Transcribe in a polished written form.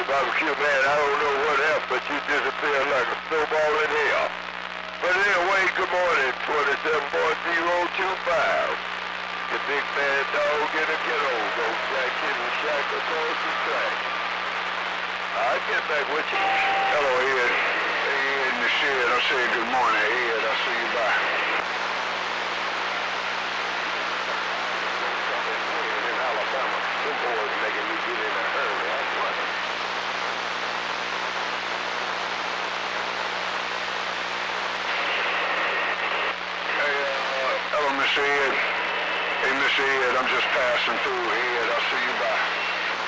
barbecue man, I don't know what happened, but you disappeared like a snowball in hell. But anyway, good morning, 27.025. The big bad dog in a ghetto, go jack in the shack across the track. I'll get back with you. Hello, Ed. Hey, Ed in the shed. I say good morning, Ed. I'll see you bye. In Alabama, them boys making me get in a hurry. I'm running. Hey, hello, Mr. Ed. Hey, Mr. Ed, I'm just passing through, Ed. I'll see you bye.